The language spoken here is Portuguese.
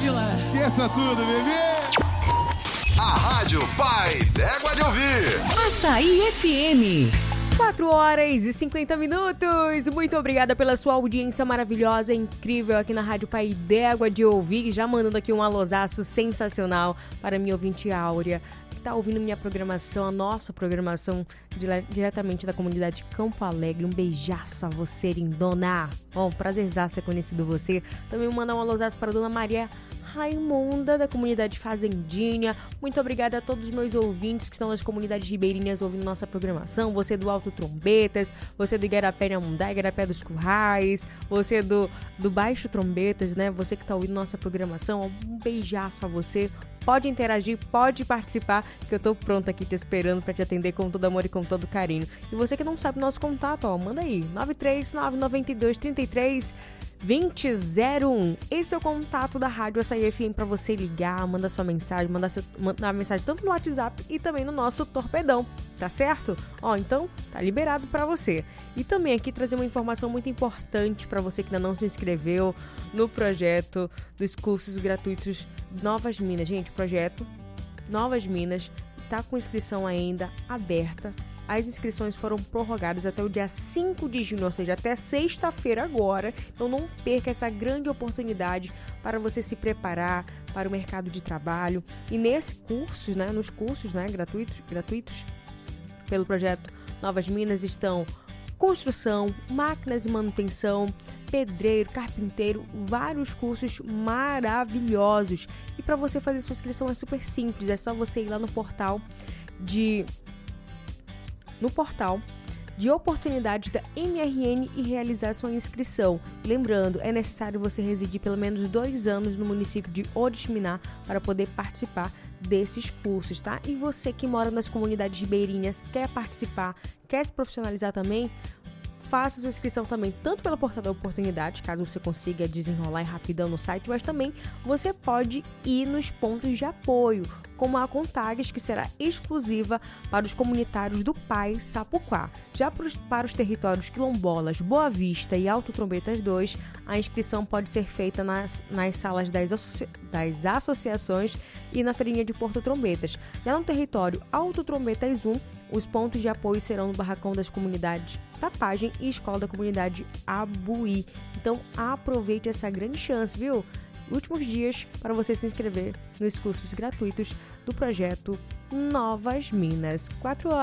Esqueça tudo, bebê! A Rádio Pai d'Égua de Ouvir. Açaí FM. 4h50. Muito obrigada pela sua audiência maravilhosa, incrível aqui na Rádio Pai d'Égua de Ouvir. Já mandando aqui um alôzaço sensacional para minha ouvinte Áurea, que tá ouvindo minha programação, a nossa programação diretamente da comunidade Campo Alegre. Um beijaço a você, lindona. Bom, prazerzaço ter conhecido você. Também mandar um alôzaço para a dona Maria Raimunda, da comunidade Fazendinha. Muito obrigada a todos os meus ouvintes que estão nas comunidades ribeirinhas ouvindo nossa programação. Você do Alto Trombetas, você do Igarapé Namundá, Igarapé dos Currais, você do Baixo Trombetas, né? Você que está ouvindo nossa programação, um beijaço a você. Pode interagir, pode participar, que eu tô pronta aqui te esperando para te atender com todo amor e com todo carinho. E você que não sabe o nosso contato, ó, manda aí, 93992332001. Esse é o contato da Rádio Açaí FM para você ligar, mandar sua mensagem, mandar mensagem tanto no WhatsApp e também no nosso torpedão, tá certo? Ó, então tá liberado para você. E também aqui trazer uma informação muito importante para você que ainda não se inscreveu no projeto dos cursos gratuitos Novas Minas. Gente, o projeto Novas Minas está com inscrição ainda aberta. As inscrições foram prorrogadas até o dia 5 de junho, ou seja, até sexta-feira agora. Então não perca essa grande oportunidade para você se preparar para o mercado de trabalho. E nos cursos gratuitos pelo projeto Novas Minas estão construção, máquinas de manutenção, pedreiro, carpinteiro, vários cursos maravilhosos. E para você fazer sua inscrição é super simples, é só você ir lá no portal de oportunidades da MRN e realizar sua inscrição. Lembrando, é necessário você residir pelo menos 2 anos no município de Oriximiná para poder participar desses cursos, tá? E você que mora nas comunidades ribeirinhas, quer participar, quer se profissionalizar também, faça sua inscrição também, tanto pela portal da oportunidade, caso você consiga desenrolar rapidão no site, mas também você pode ir nos pontos de apoio, como a Contags, que será exclusiva para os comunitários do Pai Sapuquá. Já para os territórios quilombolas, Boa Vista e Alto Trombetas 2, a inscrição pode ser feita nas salas das associações e na feirinha de Porto Trombetas. Já no território Alto Trombetas 1, os pontos de apoio serão no barracão das comunidades Tapagem e Escola da Comunidade Abuí. Então aproveite essa grande chance, viu? Últimos dias para você se inscrever nos cursos gratuitos do projeto Novas Minas. 4h.